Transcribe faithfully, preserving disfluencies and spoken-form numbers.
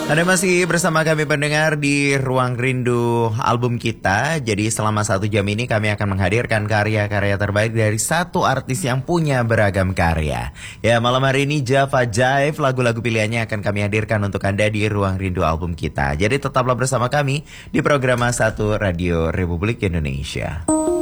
Anda masih bersama kami pendengar di Ruang Rindu album kita. Jadi selama satu jam ini kami akan menghadirkan karya-karya terbaik dari satu artis yang punya beragam karya. Ya, malam hari ini Java Jive, lagu-lagu pilihannya akan kami hadirkan untuk Anda di Ruang Rindu album kita. Jadi tetaplah bersama kami di program satu Radio Republik Indonesia.